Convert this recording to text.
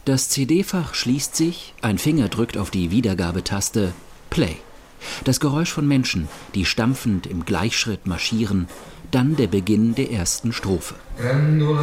Das CD-Fach schließt sich, ein Finger drückt auf die Wiedergabetaste Play. Das Geräusch von Menschen, die stampfend im Gleichschritt marschieren, dann der Beginn der ersten Strophe.